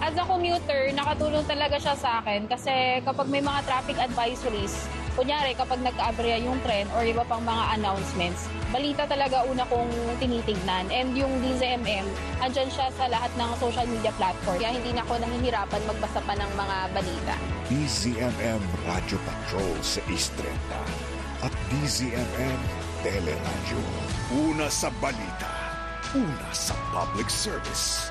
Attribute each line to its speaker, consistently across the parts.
Speaker 1: As a commuter, nakatulong talaga siya sa akin kasi kapag may mga traffic advisories, kunyari kapag nag-aberya yung tren or iba pang mga announcements, balita talaga una kong tinitignan. And yung DZMM, andyan siya sa lahat ng social media platform. Kaya hindi na ako nahihirapan magbasa pa ng mga balita.
Speaker 2: DZMM Radio Patrol sa East 30 at DZMM Teleradyo. Una sa balita, una sa public service.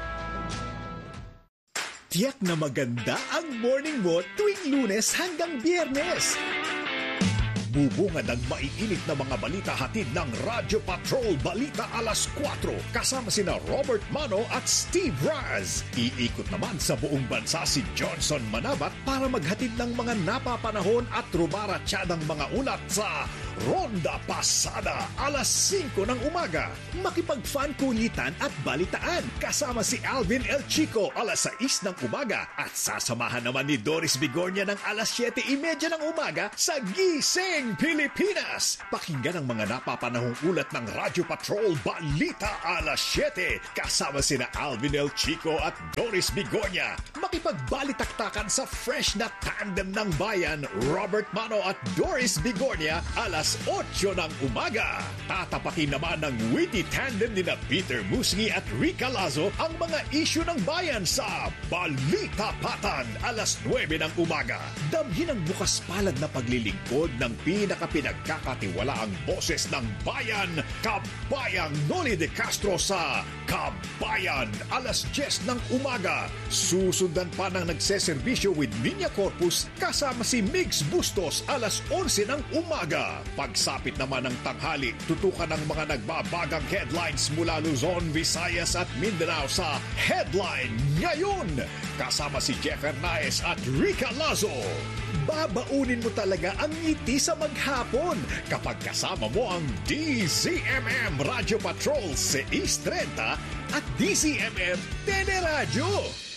Speaker 3: Tiyak na maganda ang morning mo tuwing Lunes hanggang Biyernes. Bubungad ang maiinit na mga balita hatid ng Radyo Patrol Balita alas 4 kasama sina Robert Mano at Steve Raz. Iikot naman sa buong bansa si Johnson Manabat para maghatid ng mga napapanahon at rumaratsyadang mga ulat sa Ronda Pasada alas 5 ng umaga. Makipag-fan kulitan at balitaan kasama si Alvin El Chico alas 6 ng umaga at sasamahan naman ni Doris Bigornia ng alas 7:30 ng umaga sa Gising Pilipinas. Pakinggan ang mga napapanahong ulat ng Radyo Patrol Balita alas 7 kasama sina Alvin El Chico at Doris Bigornia. Makipagbalitaktakan sa fresh na tandem ng bayan Robert Mano at Doris Bigornia alas 8 ng umaga. Tatapakin naman ng witty tandem nina Peter Musngi at Rica Lazo ang mga isyu ng bayan sa Balita Patan alas 9 ng umaga. Damhin ang bukas palad na paglilingkod ng pinakapinagkakatiwalaang boses ng bayan, Kabayang Noli de Castro sa Kabayan alas 10 ng umaga. Susundan pa ng nagseserbisyo with Niña Corpus kasama si Migs Bustos alas 11 ng umaga. Pagsapit naman ng tanghali, tutukan ng mga nagbabagang headlines mula Luzon, Visayas at Mindanao sa Headline Ngayon. Kasama si Jeff Hernaez at Rica Lazo. Babaunin mo talaga ang ngiti sa maghapon kapag kasama mo ang DZMM Radio Patrol sa East 30 at DZMM Teleradyo.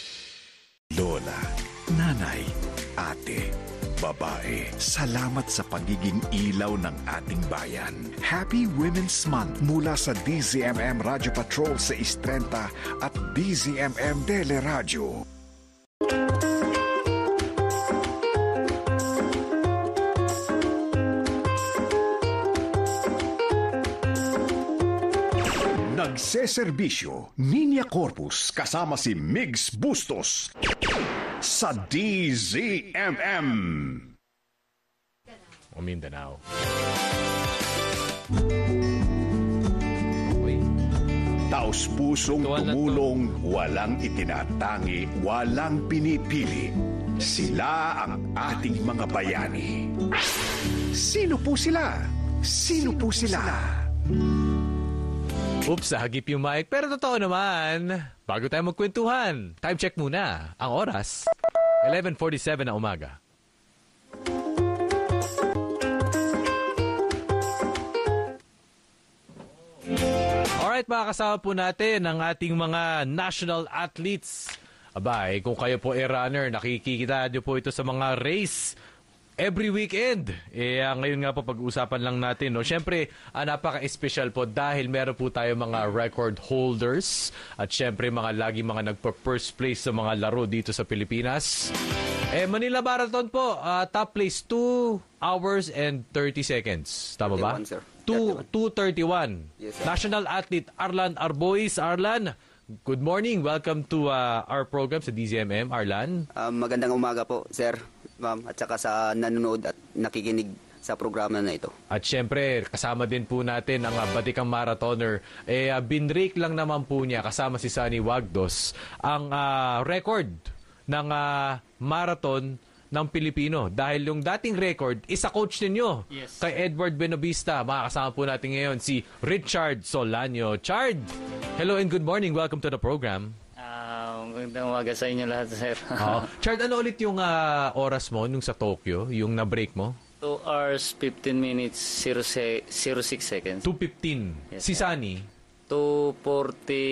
Speaker 2: Lola, nanay, ate, babae, salamat sa pagiging ilaw ng ating bayan. Happy Women's Month mula sa DZMM Radio Patrol sa East 30 at DZMM Teleradyo. Nagseserbisyo, Niña Corpus kasama si Migs Bustos sa DZMM.
Speaker 4: O Mindanao.
Speaker 2: Taos pusong tumulong, walang itinatangi, walang pinipili. Sila ang ating mga bayani. Sino po sila? Sino po sila?
Speaker 4: Oops, hagip yung mic. Pero totoo naman. Bago tayo magkwentuhan, time check muna. Ang oras, 11:47 na umaga. Alright, mga kasama po natin ang ating mga national athletes. Abay, kung kayo po ay runner, nakikita nyo po ito sa mga race every weekend. Ngayon nga po pag-uusapan lang natin. No? Siyempre, napaka-espesyal po dahil meron po tayo mga record holders at siyempre lagi mga nagpa-first place sa mga laro dito sa Pilipinas. Manila Marathon po, top place 2 hours and 30 seconds. Tama ba?
Speaker 5: 31, sir.
Speaker 4: 2:31.
Speaker 5: Yes, sir.
Speaker 4: National athlete Arlan Arbois. Arlan, good morning. Welcome to our program sa DZMM. Arlan.
Speaker 5: Magandang umaga po, sir, ma'am, at saka sa nanonood at nakikinig sa programa na ito.
Speaker 4: At syempre, kasama din po natin ang batikang marathoner. Binrake lang naman po niya, kasama si Sunny Wagdos, ang record ng marathon ng Pilipino. Dahil yung dating record, isa coach ninyo.
Speaker 6: Yes.
Speaker 4: Kay Edward Benovista. Makakasama po natin ngayon si Richard Solanio. Chard, hello and good morning. Welcome to the program.
Speaker 6: Magandang umaga sa inyo lahat, sir.
Speaker 4: Chard, ano ulit yung oras mo nung sa Tokyo? Yung na-break mo?
Speaker 6: 2 hours, 15 minutes, 06 seconds.
Speaker 4: 2:15.
Speaker 6: Yes,
Speaker 4: Si
Speaker 6: sir.
Speaker 4: Sunny?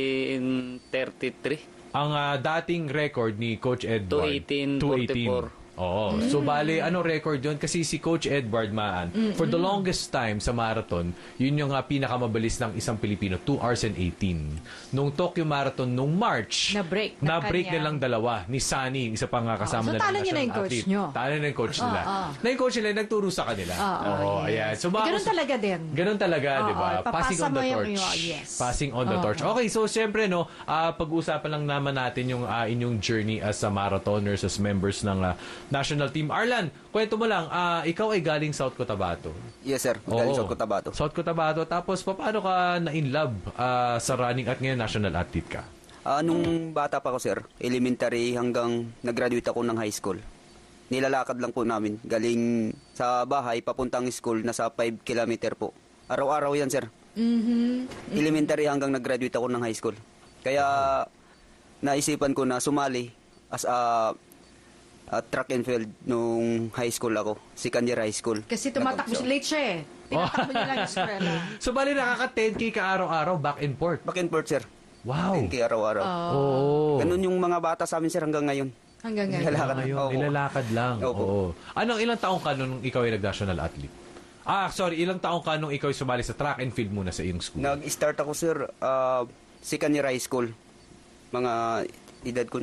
Speaker 6: 2:14.33.
Speaker 4: Ang dating record ni Coach Edward,
Speaker 6: 2:18.44.
Speaker 4: Oo. So, bali, ano record yun? Kasi si Coach Edward Maan, for the longest time sa marathon, yun yung pinakamabilis ng isang Pilipino, 2 hours and 18. Nung Tokyo Marathon, nung March,
Speaker 7: Na-break na
Speaker 4: na-break
Speaker 7: kanya.
Speaker 4: nilang dalawa, ni Sunny, isa pang kasama
Speaker 7: so
Speaker 4: na
Speaker 7: talo niyo na
Speaker 4: national
Speaker 7: yung coach
Speaker 4: athlete.
Speaker 7: niyo.
Speaker 4: Talo na yung coach nila. Na yung coach nila, nagturo sa kanila. Oo, ayan. So,
Speaker 7: Ganun talaga din.
Speaker 4: Ganun talaga, di ba? Passing on the
Speaker 7: papasa mo
Speaker 4: torch.
Speaker 7: yung- yes.
Speaker 4: Passing on the torch. Okay, so siyempre, no, pag-uusapan lang naman natin yung inyong journey as marathoners, as members ng national team. Arlan, kwento mo lang, ikaw ay galing South Cotabato.
Speaker 5: Yes, sir. Galing
Speaker 4: Oo.
Speaker 5: sa Cotabato.
Speaker 4: South Cotabato. Tapos, paano ka na-in love sa running at ngayon national athlete ka?
Speaker 5: Nung bata pa ako, sir, elementary hanggang nag-graduate ako ng high school. Nilalakad lang po namin. Galing sa bahay, papuntang school, nasa 5 kilometer po. Araw-araw yan, sir. Elementary hanggang nag-graduate ako ng high school. Kaya naisipan ko na sumali as a track and field nung high school ako, second year high school.
Speaker 7: Kasi tumatakbo siya. Late siya eh. Tinatakbo niya lang yung eskwela.
Speaker 4: So, bali nakaka 10K ka araw-araw, back and forth.
Speaker 5: Back and forth, sir.
Speaker 4: Wow.
Speaker 5: 10K araw-araw.
Speaker 4: Oo.
Speaker 5: Ganun yung mga bata sa amin, sir, hanggang ngayon.
Speaker 7: Hanggang ngayon.
Speaker 5: Nilalakad.
Speaker 4: Ngayon,
Speaker 5: Oo.
Speaker 4: nilalakad lang.
Speaker 5: Opo.
Speaker 4: Oo. Anong ilang taong ka nung ikaw ay nag-national athlete? Ilang taong ka nung ikaw ay sumali sa track and field muna sa iyong school?
Speaker 5: Nag-start ako, sir, second year high school. Mga edad ko